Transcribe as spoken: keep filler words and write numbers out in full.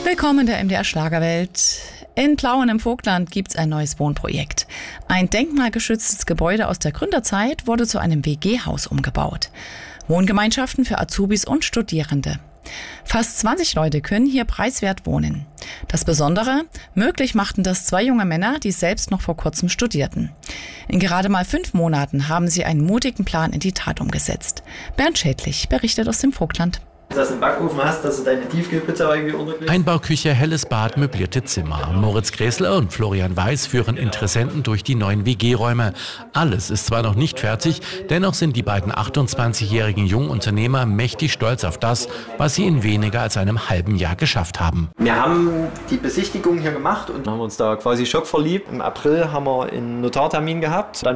Willkommen in der M D R Schlagerwelt. In Plauen im Vogtland gibt's ein neues Wohnprojekt. Ein denkmalgeschütztes Gebäude aus der Gründerzeit wurde zu einem W G-Haus umgebaut. Wohngemeinschaften für Azubis und Studierende. Fast zwanzig Leute können hier preiswert wohnen. Das Besondere, möglich machten das zwei junge Männer, die selbst noch vor kurzem studierten. In gerade mal fünf Monaten haben sie einen mutigen Plan in die Tat umgesetzt. Bernd Schädlich berichtet aus dem Vogtland. Dass du einen Backofen hast, dass du deine Tiefkühlpizza irgendwie unterkriegst. Einbauküche, helles Bad, möblierte Zimmer. Moritz Gräßler und Florian Weiß führen Interessenten durch die neuen W G-Räume. Alles ist zwar noch nicht fertig, dennoch sind die beiden achtundzwanzigjährigen Jungunternehmer mächtig stolz auf das, was sie in weniger als einem halben Jahr geschafft haben. Wir haben die Besichtigung hier gemacht und haben uns da quasi schockverliebt. Im April haben wir einen Notartermin gehabt. Dann